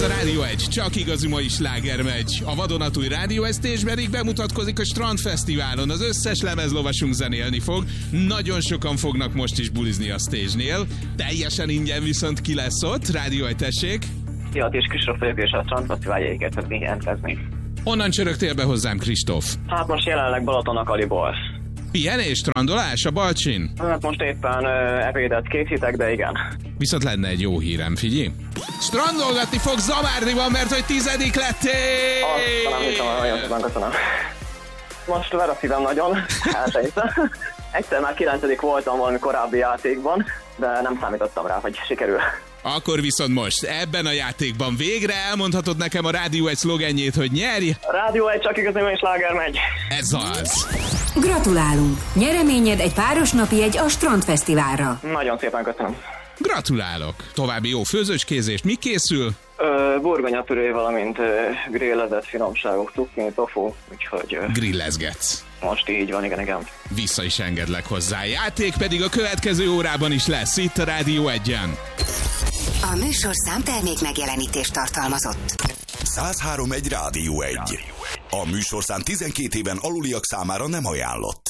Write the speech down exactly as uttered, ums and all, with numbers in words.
Rádió egy, csak igazi mai sláger megy. A vadonatúj Rádió egy Stage pedig bemutatkozik a Strandfesztiválon. Az összes lemezlovasunk zenélni fog. Nagyon sokan fognak most is bulizni a stage-nél. Teljesen ingyen viszont ki lesz ott. Rádió egy, tessék. Szia, és Kristóf vagyok, és a Strandfesztivál jegyeket szeretnék jelentkezni. Honnan csörögtél be hozzám, Kristóf? Hát most jelenleg Balaton Kaliból. Pihenés, strandolás a Balcsin? Hát most éppen uh, ebédet készítek, de igen. Viszont lenne egy jó hírem, figyelj. Strandolgatni fog Zamárdiban, mert hogy tizedik lettél! Azt nem hiszem, nagyon szépen köszönöm. Most ver a szívem nagyon, elsejtem. Egyszer már kilencedik voltam valami korábbi játékban, de nem számítottam rá, hogy sikerül. Akkor viszont most, ebben a játékban végre elmondhatod nekem a Rádió egy szlogenjét, hogy nyerj! A Rádió egy, csak igazi mai sláger megy. Ez az! Gratulálunk! Nyereményed egy páros napi jegy a Strandfesztiválra. Nagyon szépen köszönöm. Gratulálok! További jó főzőskézést, mi készül? Ö, burgonyapüré, valamint ö, grillezett finomságok, cukkini, tofu, úgyhogy... Ö, Grillezgetsz. Most így van, igen, igen. Vissza is engedlek hozzá. Játék pedig a következő órában is lesz, itt a Rádió egyen. A műsorszám termék megjelenítést tartalmazott. száz három egy Rádió egy. A műsorszám tizenkét éven aluliak számára nem ajánlott.